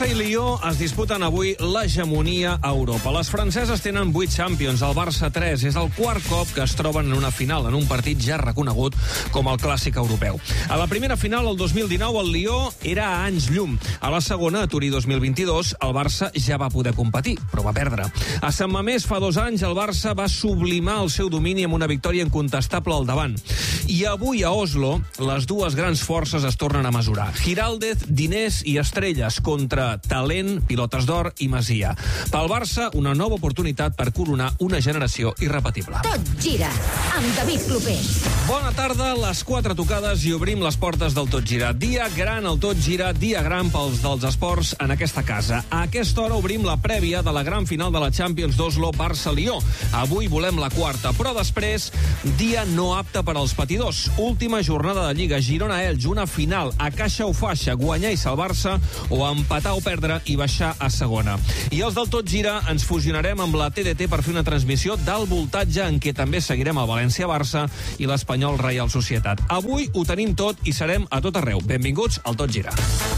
Barça i Lió es disputen avui l'hegemonia a Europa. Les franceses tenen 8 Champions, el Barça 3. És el quart cop que es troben en una final, en un partit ja reconegut com el clàssic europeu. A la primera final, el 2019, el Lió era a anys llum. A la segona, a Turí 2022, el Barça ja va poder competir, però va perdre. A Sant Mamés, fa 2 anys, el Barça va sublimar el seu domini amb una victòria incontestable al davant. I avui a Oslo, les dues grans forces es tornen a mesurar. Giraldez, diners i estrelles contra talent, pilotes d'or i Masia. Pel Barça, una nova oportunitat per coronar una generació irrepetible. Tot gira, amb David Clopés. Bona tarda, les 4 tocades i obrim les portes del Tot Gira. Dia gran al Tot Gira, dia gran pels dels esports en aquesta casa. A aquesta hora obrim la prèvia de la gran final de la Champions d'Oslo, Barça-Lió. Avui volem la quarta, però després, dia no apte per als patidors. Última jornada de Lliga, Girona-Elx, una final a caixa o faixa, guanyar i salvar-se o empatar o perdre i baixar a segona. I els del Tot Gira ens fusionarem amb la TDT per fer una transmissió d'alt voltatge en què també seguirem el València-Barça i l'Espanyol Reial Societat. Avui ho tenim tot i serem a tot arreu. Benvinguts al Tot Gira.